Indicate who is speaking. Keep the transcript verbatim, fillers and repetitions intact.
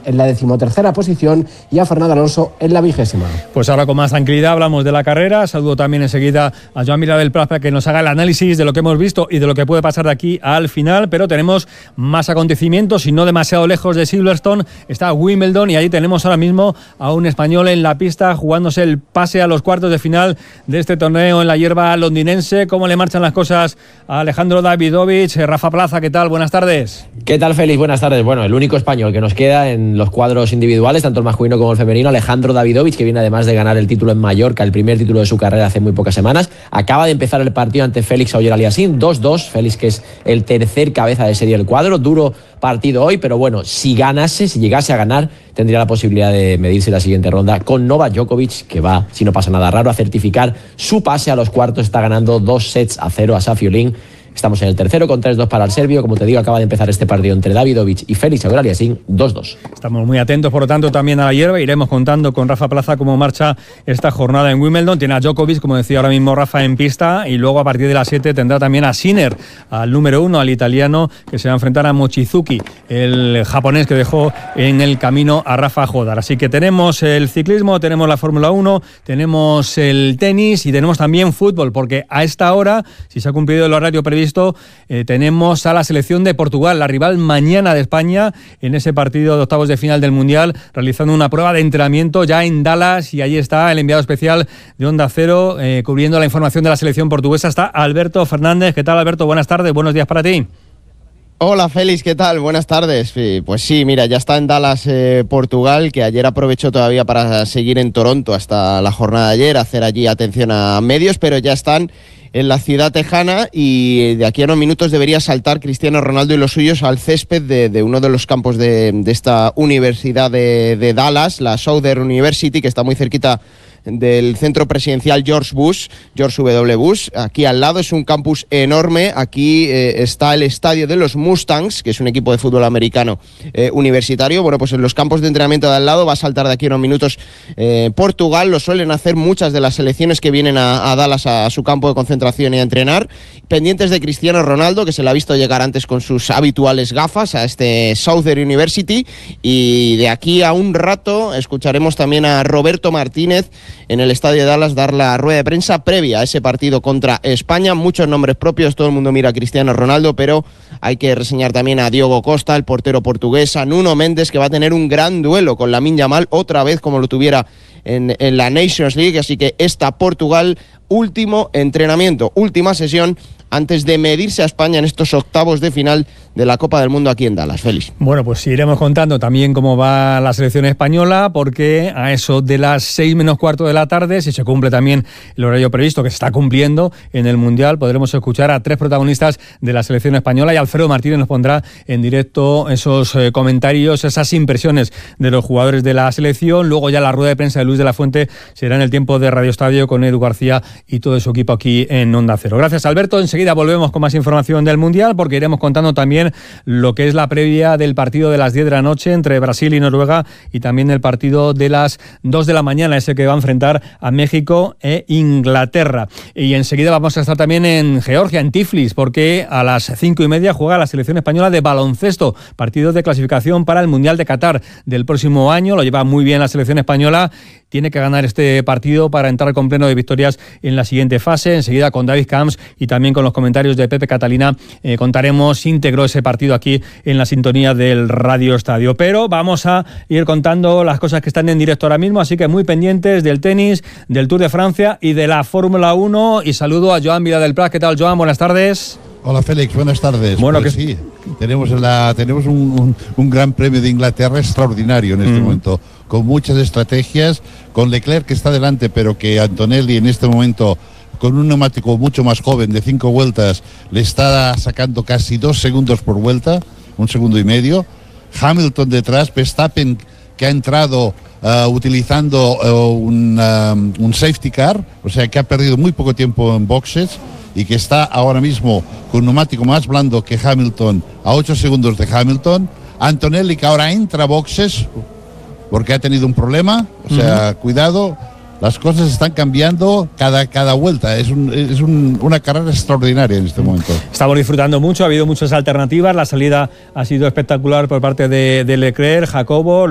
Speaker 1: en la decimotercera posición y a Fernando Alonso en la vigésima.
Speaker 2: Pues ahora con más tranquilidad hablamos de la carrera. Saludo también enseguida a Joan Miró del Prat para que nos haga el análisis de lo que hemos visto y de lo que puede pasar de aquí al final, pero tenemos más acontecimientos y no demasiado lejos de Silverstone está Wimbledon y ahí tenemos ahora mismo a un español en la pista jugándose el pase a los cuartos de final de este torneo en la hierba londinense. ¿Cómo le marchan las cosas a Alejandro Davidovich? Rafa Plaza, ¿qué tal? Buenas tardes.
Speaker 3: ¿Qué tal, Félix? Buenas tardes. Bueno, el único español que nos queda en los cuadros individuales, tanto el masculino como el femenino, Alejandro Davidovich, que viene además de ganar el título en Mallorca, el primer título de su carrera hace muy pocas semanas. Acaba de empezar el partido ante Félix Auger-Aliassime, dos dos. Félix, que es el tercer cabeza de serie del cuadro. Duro partido hoy, pero bueno, si ganase, si llegase a ganar, tendría la posibilidad de medirse la siguiente ronda con Novak Djokovic, que va, si no pasa nada raro, a certificar su pase a los cuartos. Está ganando dos sets a cero a Safiullin. Estamos en el tercero con tres dos para el serbio. Como te digo, acaba de empezar este partido entre Davidovich y Félix Auger-Aliassime, dos dos.
Speaker 2: Estamos muy atentos, por lo tanto, también a la hierba. Iremos contando con Rafa Plaza cómo marcha esta jornada en Wimbledon. Tiene a Djokovic, como decía ahora mismo Rafa, en pista. Y luego a partir de las siete tendrá también a Sinner, al número uno, al italiano, que se va a enfrentar a Mochizuki, el japonés que dejó en el camino a Rafa Jodar. Así que tenemos el ciclismo, tenemos la Fórmula uno, tenemos el tenis y tenemos también fútbol, porque a esta hora, si se ha cumplido el horario previsto, Eh, tenemos a la selección de Portugal, la rival mañana de España, en ese partido de octavos de final del Mundial, realizando una prueba de entrenamiento ya en Dallas, y ahí está el enviado especial de Onda Cero, eh, cubriendo la información de la selección portuguesa. Está Alberto Fernández. ¿Qué tal, Alberto? Buenas tardes, buenos días para ti.
Speaker 4: Hola Félix, ¿qué tal? Buenas tardes. Pues sí, mira, ya está en Dallas, eh, Portugal, que ayer aprovechó todavía para seguir en Toronto hasta la jornada de ayer, hacer allí atención a medios, pero ya están en la ciudad tejana y de aquí a unos minutos debería saltar Cristiano Ronaldo y los suyos al césped de, de uno de los campos de, de esta universidad de, de Dallas, la Southern University, que está muy cerquita del centro presidencial George Bush, George W. Bush. Aquí al lado es un campus enorme. Aquí eh, está el estadio de los Mustangs, que es un equipo de fútbol americano eh, universitario. Bueno, pues en los campos de entrenamiento de al lado va a saltar de aquí a unos minutos eh, Portugal. Lo suelen hacer muchas de las selecciones que vienen a, a Dallas a, a su campo de concentración y a entrenar. Pendientes de Cristiano Ronaldo, que se le ha visto llegar antes con sus habituales gafas a este Southern University. Y de aquí a un rato escucharemos también a Roberto Martínez en el estadio de Dallas dar la rueda de prensa previa a ese partido contra España. Muchos nombres propios, todo el mundo mira a Cristiano Ronaldo, pero hay que reseñar también a Diogo Costa, el portero portugués, a Nuno Mendes, que va a tener un gran duelo con Lamine Yamal, otra vez como lo tuviera en, en la Nations League. Así que esta Portugal, último entrenamiento, última sesión antes de medirse a España en estos octavos de final de la Copa del Mundo aquí en Dallas. Félix.
Speaker 2: Bueno, pues iremos contando también cómo va la selección española, porque a eso de las seis menos cuarto de la tarde, si se cumple también el horario previsto, que se está cumpliendo en el Mundial, podremos escuchar a tres protagonistas de la selección española y Alfredo Martínez nos pondrá en directo esos eh, comentarios, esas impresiones de los jugadores de la selección. Luego ya la rueda de prensa de Luis de la Fuente será en el tiempo de Radio Estadio con Edu García y todo su equipo aquí en Onda Cero. Gracias, Alberto. Enseguida volvemos con más información del Mundial, porque iremos contando también lo que es la previa del partido de las diez de la noche entre Brasil y Noruega, y también el partido de las dos de la mañana, ese que va a enfrentar a México e Inglaterra. Y enseguida vamos a estar también en Georgia, en Tiflis, porque a las cinco y media juega la selección española de baloncesto, partido de clasificación para el Mundial de Qatar del próximo año. Lo lleva muy bien la selección española, tiene que ganar este partido para entrar con pleno de victorias en la siguiente fase. Enseguida con David Camps y también con los comentarios de Pepe Catalina eh, contaremos íntegro ese partido aquí en la sintonía del Radio Estadio. Pero vamos a ir contando las cosas que están en directo ahora mismo, así que muy pendientes del tenis, del Tour de Francia y de la Fórmula uno. Y saludo a Joan Miró del Prat. ¿Qué tal, Joan? Buenas tardes.
Speaker 5: Hola Félix, buenas tardes.
Speaker 2: Bueno,
Speaker 5: pues
Speaker 2: que
Speaker 5: sí, tenemos, la, tenemos un, un, un gran premio de Inglaterra extraordinario en este mm. momento, con muchas estrategias, con Leclerc que está delante, pero que Antonelli en este momento, con un neumático mucho más joven de cinco vueltas, le está sacando casi dos segundos por vuelta, un segundo y medio. Hamilton detrás, Verstappen que ha entrado uh, utilizando uh, un, um, un safety car, o sea que ha perdido muy poco tiempo en boxes y que está ahora mismo con un neumático más blando que Hamilton, a ocho segundos de Hamilton. Antonelli que ahora entra a boxes porque ha tenido un problema, o sea, uh-huh. cuidado. Las cosas están cambiando cada, cada vuelta. Es, un, es un, una carrera extraordinaria en este momento.
Speaker 2: Estamos disfrutando mucho, ha habido muchas alternativas. La salida ha sido espectacular por parte de, de Leclerc, Jacobo.